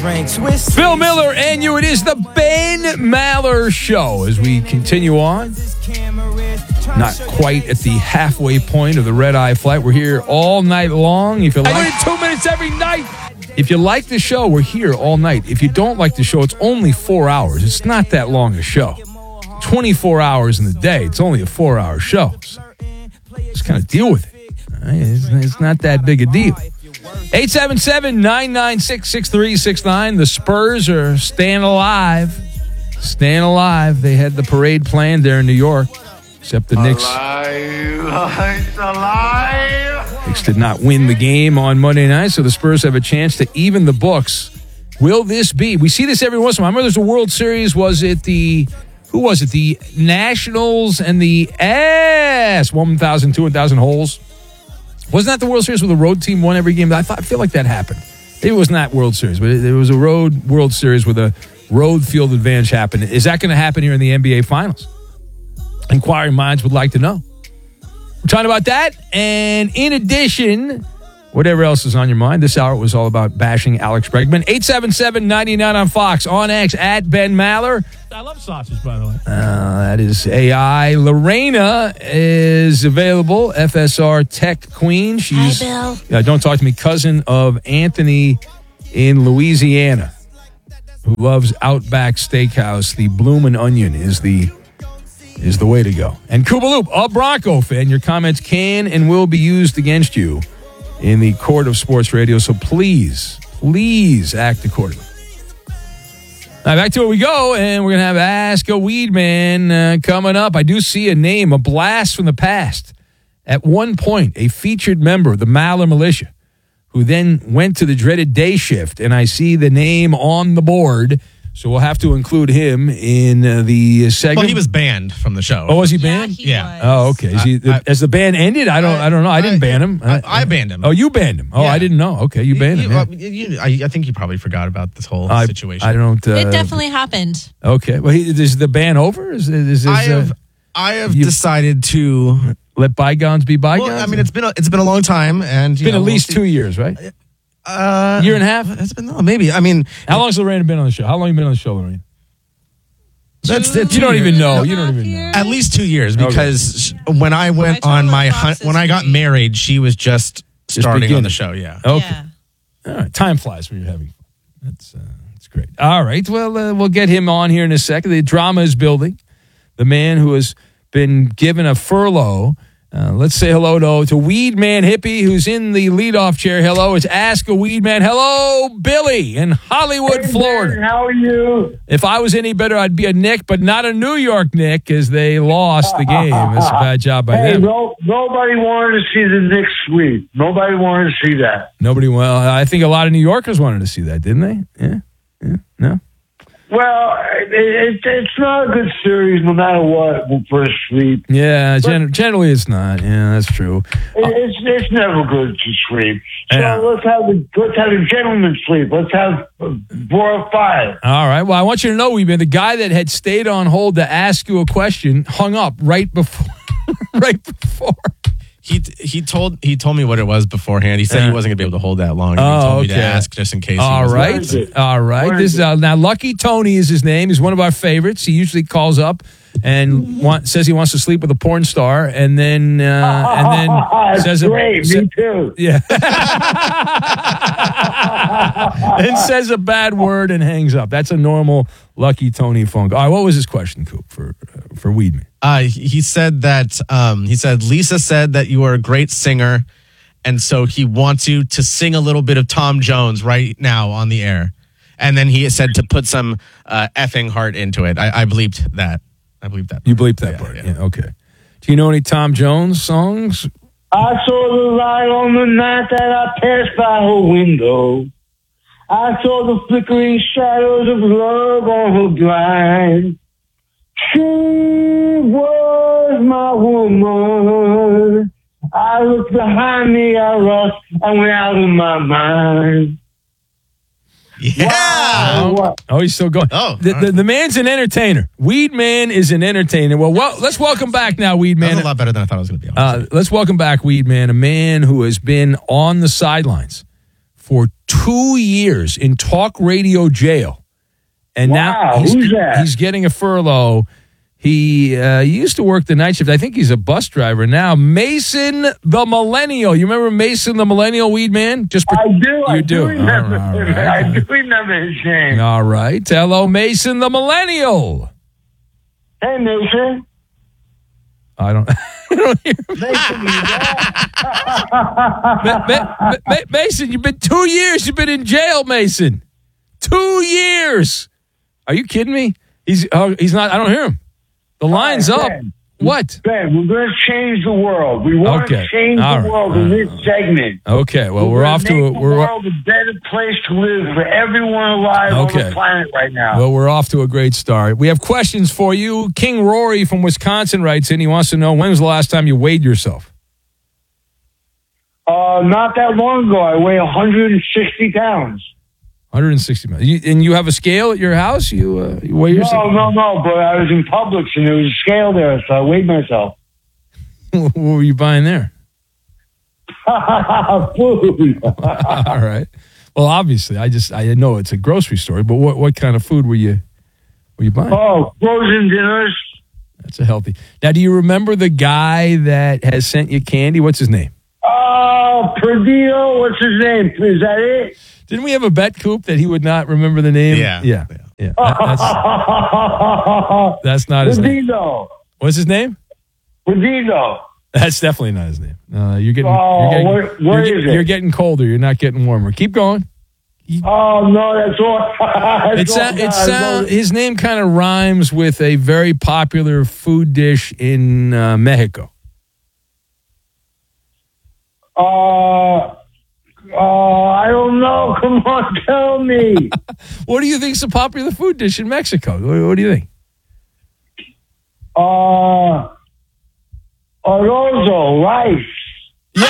Phil Miller and you. It is the Ben Maller Show as we continue on. Not quite at the halfway point of the red-eye flight. We're here all night long. If you like 2 minutes every night. If you like the show, we're here all night. If you don't like the show, it's only 4 hours. It's not that long a show. 24 hours in the day. It's only a 4-hour show. So just kind of deal with it. Right? It's not that big a deal. 877-996-6369. The Spurs are staying alive. Staying alive. They had the parade planned there in New York. Except the Knicks. Alive. Knicks did not win the game on Monday night, so the Spurs have a chance to even the books. Will this be? We see this every once in a while. Remember there's a World Series. Was it the... Who was it? The Nationals and the 1,000, 2,000 holes. Wasn't that the World Series where the road team won every game? I feel like that happened. Maybe it was not World Series, but it was a road World Series where the road field advantage happened. Is that going to happen here in the NBA Finals? Inquiring minds would like to know. We're talking about that. And in addition, whatever else is on your mind, this hour was all about bashing Alex Bregman. 877-99 on Fox, on X, at Ben Maller. I love sausage, by the way. That is AI. Lorena is available, FSR Tech Queen. She's, hi, Bill. Don't talk to me, cousin of Anthony in Louisiana, who loves Outback Steakhouse. The Bloomin' Onion is the way to go. And Koopaloop, a Bronco fan, your comments can and will be used against you in the court of sports radio, so please act accordingly. Now, back to where we go, and we're going to have Ask a Weed Man coming up. I do see a name, a blast from the past. At one point, a featured member of the Maller Militia, who then went to the dreaded day shift, and I see the name on the board, so we'll have to include him in the segment. Well, he was banned from the show. Oh, was he banned? Yeah. Oh, okay. Has the ban ended? I don't know. I didn't ban him. I banned him. Oh, you banned him. Oh, yeah. I didnn't know. Okay, you banned him. I think you probably forgot about this whole situation. I don't. It definitely happened. Okay. Well, is the ban over? Is this, I have decided to let bygones be bygones. Well, I mean, it's been a long time, and it's been at least 2 years, right? Year and a half? It's been maybe. I mean, how long has Lorraine been on the show? How long have you been on the show, Lorraine? You don't even know. You don't even know. At least 2 years, because when I went on my hunt, when I got married, she was just starting on the show. Yeah. Okay. Yeah. All right. Time flies when you're having fun. That's great. All right. Well, we'll get him on here in a second. The drama is building. The man who has been given a furlough. Let's say hello to Weed Man Hippie, who's in the leadoff chair. Hello, it's Ask a Weed Man. Hello, Billy in Hollywood, Florida. Man, how are you? If I was any better, I'd be a Knick, but not a New York Knick, as they lost the game. That's a bad job by them. Nobody wanted to see the Knicks sweep. Nobody wanted to see that. Well, I think a lot of New Yorkers wanted to see that, didn't they? Yeah. No? Well, it's not a good series no matter what for a sweep. Yeah, generally it's not. Yeah, that's true. It's never good to sweep. So let's have a gentleman's sweep. Let's have 4 or 5. All right. Well, I want you to know, the guy that had stayed on hold to ask you a question hung up right before. He told me what it was beforehand. He said he wasn't going to be able to hold that long. He told me to ask just in case. All right. This is now Lucky Tony is his name. He's one of our favorites. He usually calls up and says he wants to sleep with a porn star, and then says great. Me too. Yeah. And says a bad word and hangs up. That's a normal Lucky Tony phone call. All right, what was his question, Coop, for Weedman? He said that Lisa said that you are a great singer, and so he wants you to sing a little bit of Tom Jones right now on the air. And then he said to put some effing heart into it. I bleeped that. You bleeped that part. Yeah. Okay. Do you know any Tom Jones songs? I saw the light on the night that I passed by her window. I saw the flickering shadows of love on her blind. She was my woman. I looked behind me, I lost, I went out of my mind. Yeah. Wow. Oh, he's still going. Oh, the man's an entertainer. Weed Man is an entertainer. Well, let's welcome back now, Weed Man. That's a lot better than I thought it was going to be. Let's welcome back, Weed Man, a man who has been on the sidelines for 2 years in talk radio jail. And now Wow, who's that? he's getting a furlough. He used to work the night shift. I think he's a bus driver now. Mason the Millennial. You remember Mason the Millennial, Weed Man? I do. I You do remember All him. right. I do remember his name. All right. Hello, Mason the Millennial. Hey, Mason. I don't hear. Mason, you there? Mason, you've been 2 years. You've been in jail, Mason. 2 years. Are you kidding me? He's not. I don't hear him. The line's right, up. Ben. What? Ben, we're going to change the world. We want Okay. to change All the right. world in this segment. Okay. Well, we're gonna off to make a the world a better place to live for everyone alive on Okay. the planet right now. well, we're off to a great start. We have questions for you. King Rory from Wisconsin writes in. He wants to know, when was the last time you weighed yourself? Not that long ago, I weigh 160 pounds. 160 miles. And you have a scale at your house? You weigh yourself? No, but I was in Publix and there was a scale there, so I weighed myself. What were you buying there? Food. All right. Well, obviously, I know it's a grocery store, but what kind of food were you buying? Oh, frozen dinners. That's a healthy. Now, do you remember the guy that has sent you candy? What's his name? Oh, Perdido, what's his name? Is that it? Didn't we have a bet, Coop, that he would not remember the name? Yeah. Yeah. That's not his name. Perdido. What's his name? Perdido. That's definitely not his name. You're getting. Where is it? You're getting colder. You're not getting warmer. Keep going. Oh, no, that's all. His name kind of rhymes with a very popular food dish in Mexico. I don't know. Come on, tell me. What do you think is a popular food dish in Mexico? What do you think? Arrozo, rice. Yeah.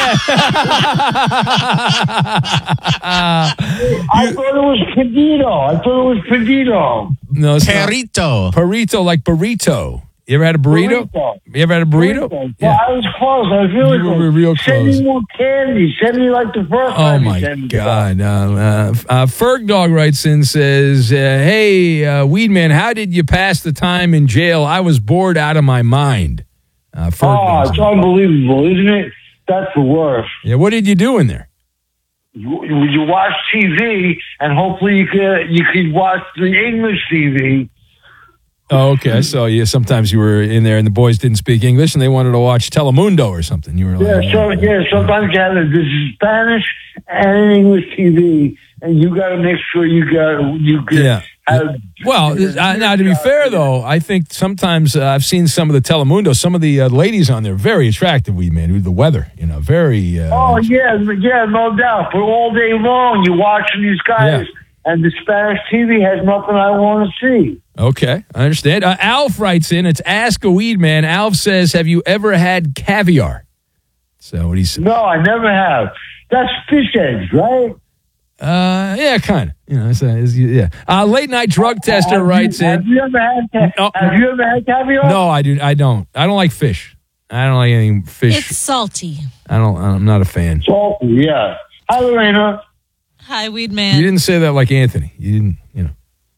I thought it was Perdido. No, it's not. Perrito. Burrito, like burrito. You ever had a burrito? Burrito. You ever had a burrito? Well, I was close. I was really You close. were real Send close. me more candy. Send me like the first Oh time. you my sent me God! Ferg Dog writes in, says, "Hey, Weed Man, how did you pass the time in jail? I was bored out of my mind." Ferg Oh, Dog. it's unbelievable, isn't it? That's the worst. Yeah, what did you do in there? You watch TV, and hopefully you could watch the English TV. Oh, okay. I saw you. Sometimes you were in there, and the boys didn't speak English, and they wanted to watch Telemundo or something. You were like, Sometimes you have this is Spanish and English TV, and you got to make sure you Yeah. have. Well, now to be fair though, I think sometimes I've seen some of the Telemundo. Some of the ladies on there very attractive. Weed Man, with the weather, very. Oh yeah, no doubt. But all day long, you're watching these guys, and the Spanish TV has nothing I want to see. Okay, I understand. Alf writes in. It's Ask a Weed Man. Alf says, "Have you ever had caviar?" So what he said. No, I never have. That's fish eggs, right? Yeah, kind of. Late night drug tester writes in. Have you ever had? No. Have you ever had caviar? No, I don't. I don't like fish. I don't like anything fish. It's salty. I'm not a fan. Salty, yeah. Hi, Lorena. Hi, Weed You Man. didn't say that like Anthony. You didn't.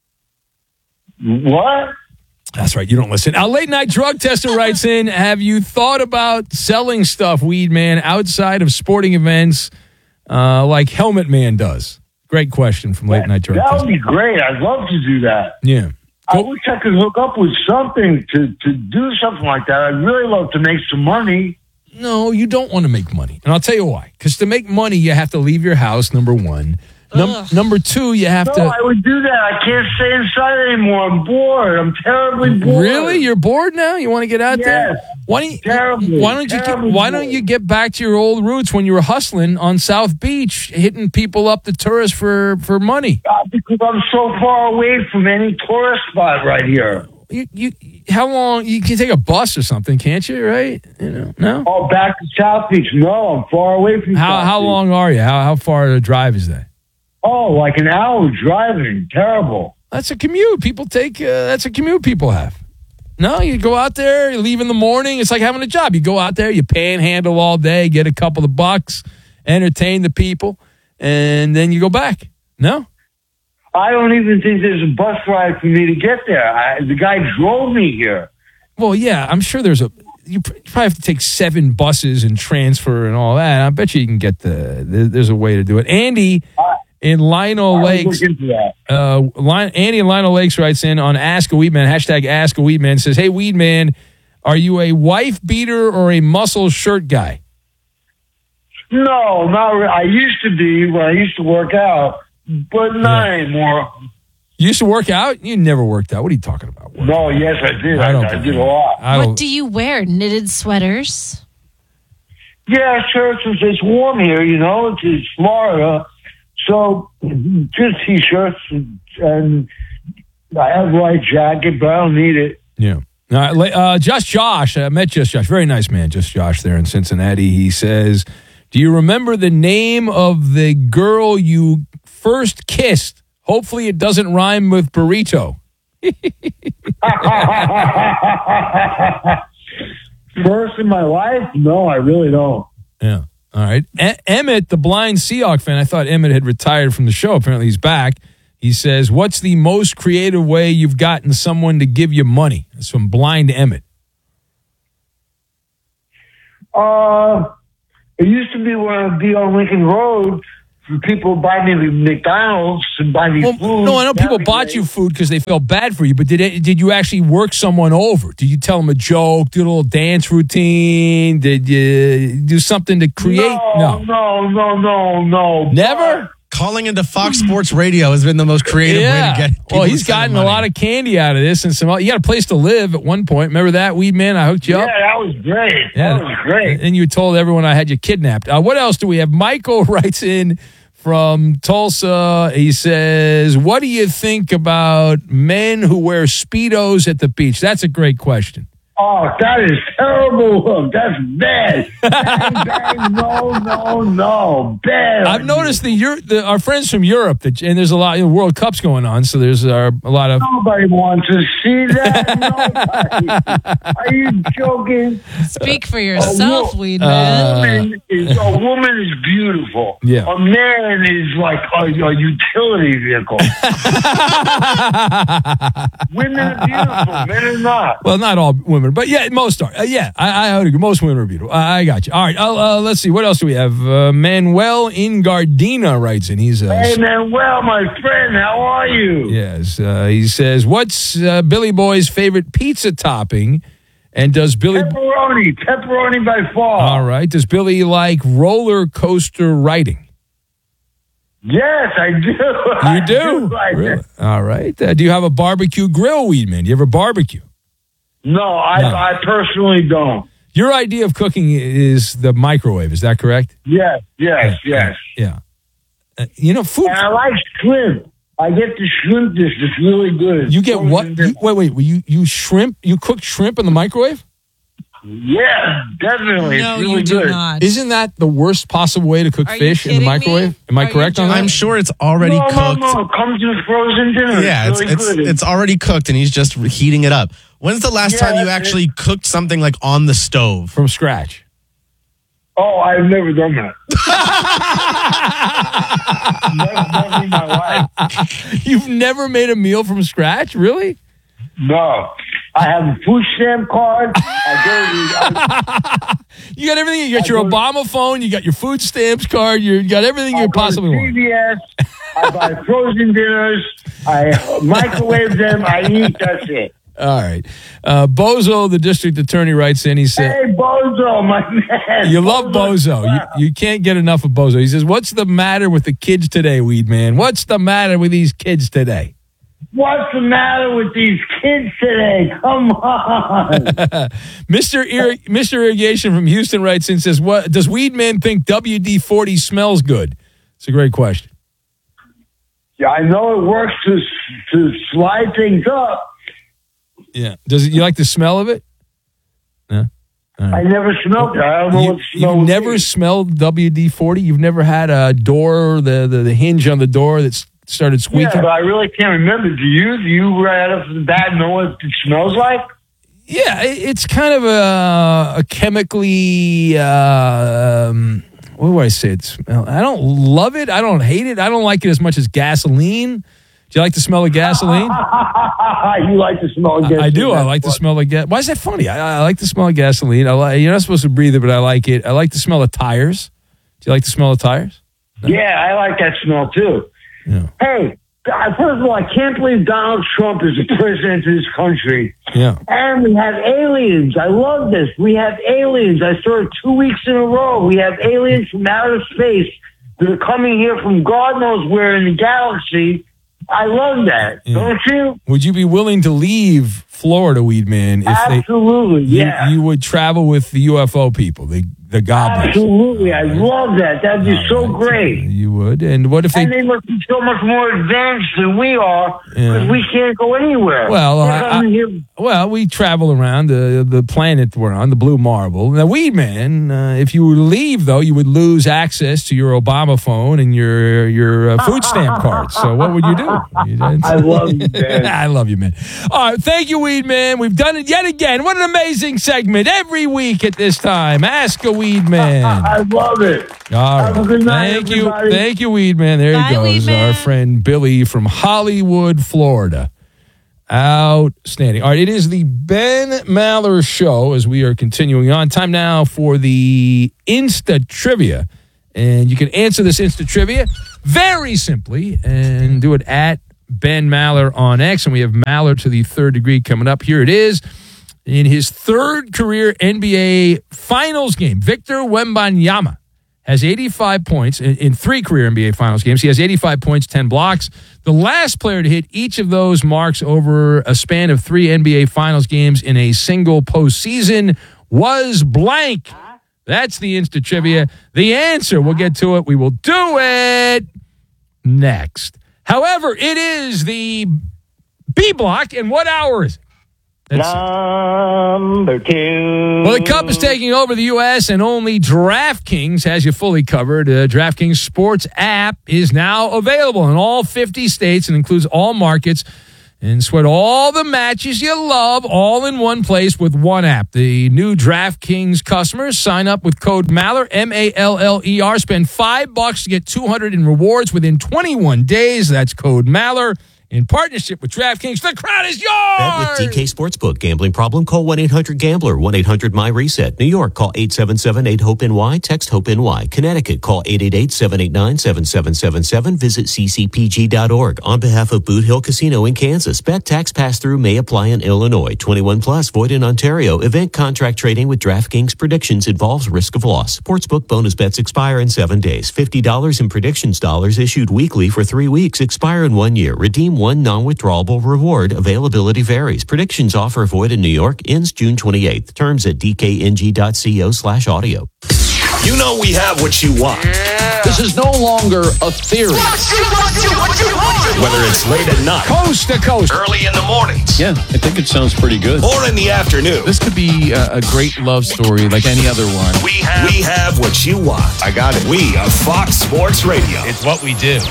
What? That's right. You don't listen. Late night drug tester writes in. Have you thought about selling stuff, Weed Man, outside of sporting events, like Helmet Man does? Great question from Late Night Drug That Tester. would be great. I'd love to do that. Yeah. I wish I could hook up with something to do something like that. I'd really love to make some money. No, you don't want to make money. And I'll tell you why. Because to make money, you have to leave your house, number one. Number two, you have No, to... I would do that. I can't stay inside anymore. I'm bored. I'm terribly bored. Really? You're bored now? You want to get out there? Yes. Terribly. Terribly Why don't you get back to your old roots when you were hustling on South Beach, hitting people up, the tourists, for money? Because I'm so far away from any tourist spot right here. How long? You can take a bus or something, can't you? Right? No. Oh, back to South Beach. No, I'm far away from South How Beach. long are you? How far a drive is that? Oh, like an hour driving. Terrible. That's a commute. People take. That's a commute people have. No, you go out there, you leave in the morning. It's like having a job. You go out there, you panhandle all day, get a couple of bucks, entertain the people, and then you go back. No? I don't even think there's a bus ride for me to get there. The guy drove me here. Well, yeah, I'm sure you probably have to take 7 buses and transfer and all that. I bet you can get there's a way to do it. Andy in Lionel Lakes. Look into that. Andy in Lionel Lakes writes in on Ask a Weedman, hashtag Ask a Weedman, says, hey, Weedman, are you a wife beater or a muscle shirt guy? No, not really. I used to be when I used to work out, but not anymore. You used to work out? You never worked out. What are you talking about? No, yes, I did. I did a lot. What do you wear? Knitted sweaters? Yeah, shirts. It's warm here, It's Florida. So just T-shirts, and I have a light jacket, but I don't need it. Yeah. Just Josh. I met Just Josh. Very nice man, Just Josh there in Cincinnati. He says, do you remember the name of the girl you first kissed? Hopefully it doesn't rhyme with burrito. First in my life? No, I really don't. Yeah. All right. Emmett, the blind Seahawk fan. I thought Emmett had retired from the show. Apparently he's back. He says, what's the most creative way you've gotten someone to give you money? That's from blind Emmett. It used to be when I'd be on Lincoln Road, people buy me McDonald's and buy me food. No, I know people bought you food because they felt bad for you, but did you actually work someone over? Did you tell them a joke, do a little dance routine? Did you do something to create? No. Never? Calling into Fox Sports Radio has been the most creative way to get people Well, he's to send gotten money. a lot of candy out of this. And you got a place to live at one point. Remember that, Weedman? I hooked you up. Yeah, that was great. Yeah. That was great. And you told everyone I had you kidnapped. What else do we have? Michael writes in from Tulsa. He says, what do you think about men who wear Speedos at the beach? That's a great question. Oh, that is terrible. That's bad. Bang, no. Bad. I've noticed our friends from Europe, and there's a lot of World Cups going on, so there's a lot of... Nobody wants to see that. Nobody. Are you joking? Speak for yourself, Weedman. A woman is beautiful. Yeah. A man is like a utility vehicle. Women are beautiful. Men are not. Well, not all women, but yeah, most are. I would agree. Most women are beautiful. I got you. All right, let's see. What else do we have? Manuel in Gardena writes in. He's Hey, Manuel, my friend, how are you? Yes. He says, what's Billy Boy's favorite pizza topping? And does Billy... Pepperoni by far. All right. Does Billy like roller coaster riding? Yes, I do. You do? Really? All right. Do you have a barbecue grill, Weedman? Do you ever barbecue? No, I personally don't. Your idea of cooking is the microwave. Is that correct? Yes. Yeah. Food... And I like shrimp. I get the shrimp dish. It's really good. You get what? Wait. You shrimp? You cook shrimp in the microwave? Yeah, definitely. No, it's really you do good. not. Isn't that the worst possible way to cook Are you fish in the kidding microwave? me? Am I Are you correct on that? I'm sure it's already cooked. No. It comes in frozen dinner. Yeah, it's really good. it's already cooked, and he's just heating it up. When's the last time you actually cooked something like on the stove? From scratch. Oh, I've never done that. never in my life. You've never made a meal from scratch? Really? No. I have a food stamp card. You got everything. You got your Obama phone. You got your food stamps card. You got everything you possibly want. CVS. I buy frozen dinners. I microwave them. I eat. That's it. All right. Bozo, the district attorney, writes in. He said, Hey, Bozo, my man. you love Bozo. You can't get enough of Bozo. He says, what's the matter with the kids today, Weedman? What's the matter with these kids today? What's the matter with these kids today? Come on. Mr. Irrigation from Houston writes in, says, "What does Weedman think WD-40 smells good?" It's a great question. Yeah, I know it works to slide things up. Yeah. You like the smell of it? No. I never smelled it. I don't know what smell. You've never smelled WD-40? You've never had a door, the hinge on the door that's started squeaking? Yeah, but I really can't remember. Do you? Do you right off the bat know what it smells like? Yeah, it's kind of a chemically what do I say? I don't love it. I don't hate it. I don't like it as much as gasoline. Do you like the smell of gasoline? You like the smell of gasoline? I do. I like the smell of gas. Why is that funny? I like the smell of gasoline. You're not supposed to breathe it, but I like it. I like the smell of tires. Do you like the smell of tires? No? Yeah, I like that smell too. Yeah. Hey, first of all, I can't believe Donald Trump is the president of this country. Yeah. And we have aliens. I love this. We have aliens. I saw it 2 weeks in a row. We have aliens from outer space that are coming here from God knows where in the galaxy. I love that. Yeah. Don't you? Would you be willing to leave Florida, Weedman? Absolutely, yeah. You would travel with the UFO people, the goblins. Absolutely. I love that. That'd be so great. You would. And what if they... And they must be so much more advanced than we are because we can't go anywhere. Well, we travel around the planet we're on, the blue marble. Now, Weedman, if you were to leave, though, you would lose access to your Obama phone and your food stamp cards. So what would you do? I love you, man. I love you, man. All right. Thank you, Weedman. We've done it yet again. What an amazing segment every week at this time. Ask a Weedman. I love it. All right. Have a good night, Thank everybody. you. Thank you, Weedman. There Bye, he goes. Weedman. Our friend Billy from Hollywood, Florida. Outstanding. All right. It is the Ben Maller Show as we are continuing on. Time now for the Insta Trivia. And you can answer this Insta Trivia very simply and do it at Ben Maller on X. And we have Maller to the third degree coming up. Here it is. In his third career NBA Finals game, Victor Wembanyama has 85 points in three career NBA Finals games. He has 85 points, 10 blocks. The last player to hit each of those marks over a span of three NBA Finals games in a single postseason was blank. That's the Insta Trivia. The answer, we'll get to it. We will do it next. However, it is the B block, and what hour is it? Number 2. Well, the Cup is taking over the U.S., and only DraftKings has you fully covered. DraftKings Sports app is now available in all 50 states and includes all markets. And sweat all the matches you love all in one place with one app. The new DraftKings customers sign up with code Maller, M-A-L-L-E-R. Spend $5 to get $200 in rewards within 21 days. That's code Maller. In partnership with DraftKings, the crowd is yours! Bet with DK Sportsbook. Gambling problem? Call 1-800-GAMBLER. 1-800-MY-RESET. New York, call 877-8-HOPE-NY. Text HOPE-NY. Connecticut, call 888-789-7777. Visit ccpg.org. On behalf of Boot Hill Casino in Kansas, bet tax pass-through may apply in Illinois. 21 plus, void in Ontario. Event contract trading with DraftKings predictions involves risk of loss. Sportsbook bonus bets expire in 7 days. $50 in predictions dollars issued weekly for 3 weeks. Expire in 1 year. Redeem one non-withdrawable reward. Availability varies. Predictions offer void in New York. Ends June 28th. Terms at dkng.co/audio. You know we have what you want. Yeah. This is no longer a theory. Whether it's late at night, Coast to coast, early in the mornings, Yeah, I think it sounds pretty good. or in the afternoon, This could be a great love story like any other one. we have what you want. I got it. We are Fox Sports Radio. it's what we do.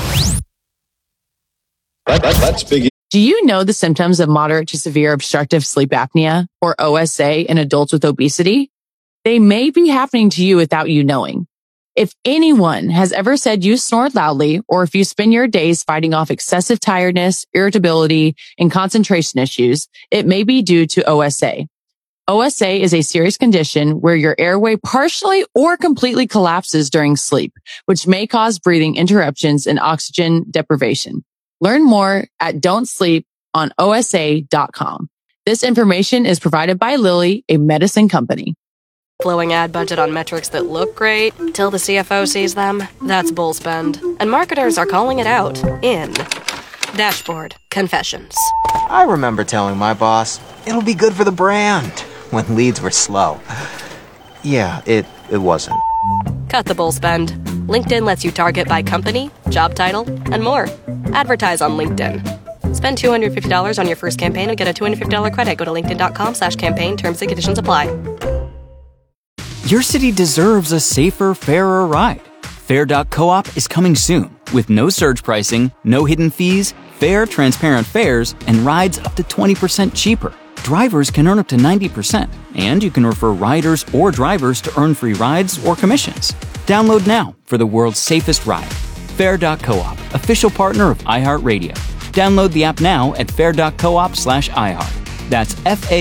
That's big. Do you know the symptoms of moderate to severe obstructive sleep apnea, or OSA, in adults with obesity? They may be happening to you without you knowing. If anyone has ever said you snore loudly, or if you spend your days fighting off excessive tiredness, irritability, and concentration issues, it may be due to OSA. OSA is a serious condition where your airway partially or completely collapses during sleep, which may cause breathing interruptions and oxygen deprivation. Learn more at don'tsleeponosa.com. This information is provided by Lilly, a medicine company. Blowing ad budget on metrics that look great till the CFO sees them. That's bull spend. And marketers are calling it out in Dashboard Confessions. I remember telling my boss, it'll be good for the brand, when leads were slow. Yeah, it wasn't. Cut the bull spend. LinkedIn lets you target by company, job title, and more. Advertise on LinkedIn. Spend $250 on your first campaign and get a $250 credit. Go to linkedin.com/campaign. Terms and conditions apply. Your city deserves a safer, fairer ride. Fair.coop is coming soon with no surge pricing, no hidden fees, fair, transparent fares, and rides up to 20% cheaper. Drivers can earn up to 90%, and you can refer riders or drivers to earn free rides or commissions. Download now for the world's safest ride. Fair.coop, official partner of iHeartRadio. Download the app now at fair.coop/iHeart. That's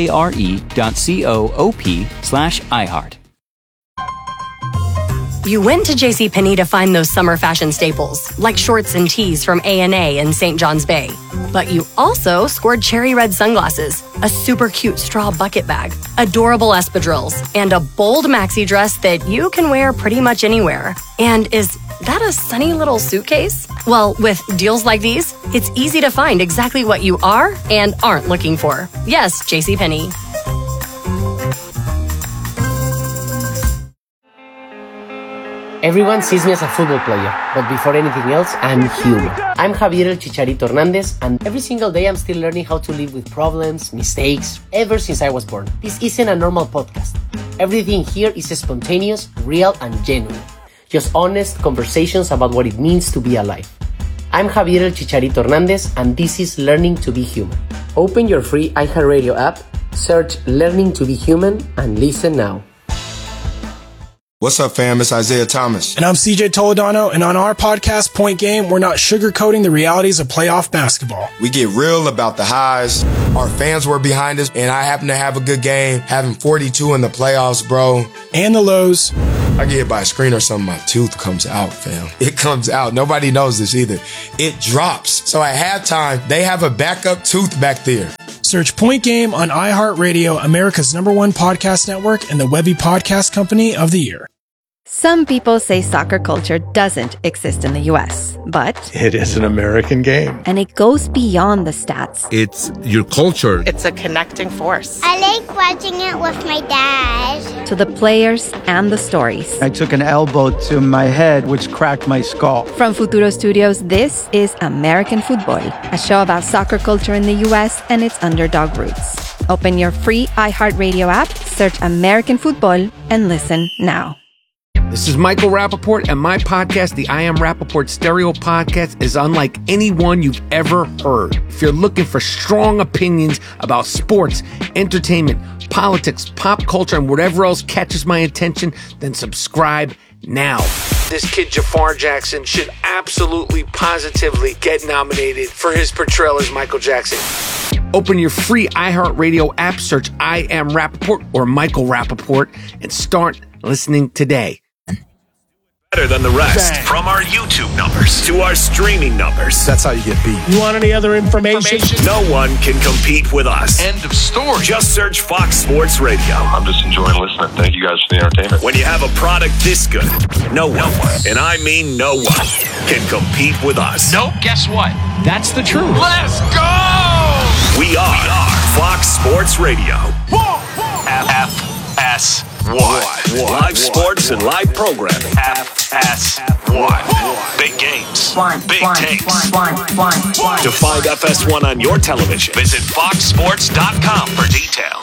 FARE.coop/iHeart. You went to JCPenney to find those summer fashion staples, like shorts and tees from A&A and St. John's Bay. But you also scored cherry red sunglasses, a super cute straw bucket bag, adorable espadrilles, and a bold maxi dress that you can wear pretty much anywhere. And is that a sunny little suitcase? Well, with deals like these, it's easy to find exactly what you are and aren't looking for. Yes, JCPenney. Everyone sees me as a football player, but before anything else, I'm human. I'm Javier El Chicharito Hernandez, and every single day I'm still learning how to live with problems, mistakes, ever since I was born. This isn't a normal podcast. Everything here is spontaneous, real, and genuine. Just honest conversations about what it means to be alive. I'm Javier El Chicharito Hernandez, and this is Learning to be Human. Open your free iHeartRadio app, search Learning to be Human, and listen now. What's up, fam? It's Isaiah Thomas. And I'm CJ Toledano, and on our podcast, Point Game, we're not sugarcoating the realities of playoff basketball. We get real about the highs. Our fans were behind us, and I happen to have a good game, having 42 in the playoffs, bro. And the lows. I get hit by a screen or something, my tooth comes out, fam. It comes out. Nobody knows this either. It drops. So at halftime, they have a backup tooth back there. Search Point Game on iHeartRadio, America's #1 podcast network, and the Webby Podcast Company of the Year. Some people say soccer culture doesn't exist in the U.S., but it is an American game. And it goes beyond the stats. It's your culture. It's a connecting force. I like watching it with my dad. To the players and the stories. I took an elbow to my head, which cracked my skull. From Futuro Studios, this is American Football, a show about soccer culture in the U.S. and its underdog roots. Open your free iHeartRadio app, search American Football, and listen now. This is Michael Rappaport, and my podcast, the I Am Rappaport Stereo Podcast, is unlike any one you've ever heard. If you're looking for strong opinions about sports, entertainment, politics, pop culture, and whatever else catches my attention, then subscribe now. This kid, Jafar Jackson, should absolutely, positively get nominated for his portrayal as Michael Jackson. Open your free iHeartRadio app, search I Am Rappaport or Michael Rappaport, and start listening today. Better than the rest. Bang. From our YouTube numbers to our streaming numbers. That's how you get beat. You want any other information? No one can compete with us. End of story. Just search Fox Sports Radio. I'm just enjoying listening. Thank you guys for the entertainment. When you have a product this good, no one, and I mean no one, can compete with us. Nope, guess what? That's the truth. Let's go! We are Fox Sports Radio. FS1. Live sports and live programming. FS1. Big games. Big takes. To find FS1 on your television, visit foxsports.com for details.